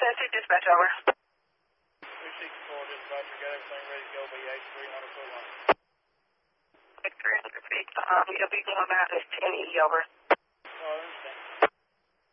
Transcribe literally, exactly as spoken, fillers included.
two dispatch, over. three sixty-four dispatch, we got everything ready to go, be eight three hundred foot line. eight three hundred feet. Um, you'll be going out as ten E, over.